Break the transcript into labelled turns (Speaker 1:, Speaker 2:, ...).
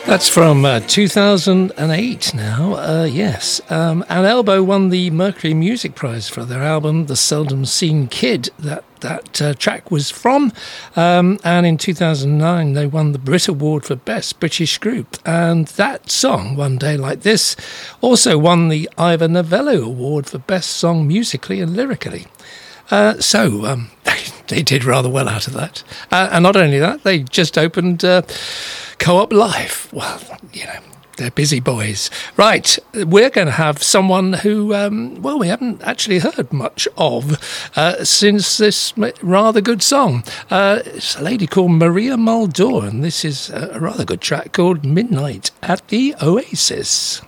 Speaker 1: That's from 2008 now, yes. And Elbow won the Mercury Music Prize for their album The Seldom Seen Kid that track was from. And in 2009 they won the Brit Award for Best British Group. And that song, One Day Like This, also won the Ivor Novello Award for Best Song Musically and Lyrically. So they did rather well out of that. And not only that, they just opened Co-op Live. Well, you know, they're busy boys. Right, we're going to have someone who, we haven't actually heard much of since this rather good song. It's a lady called Maria Muldaur, and this is a rather good track called Midnight at the Oasis.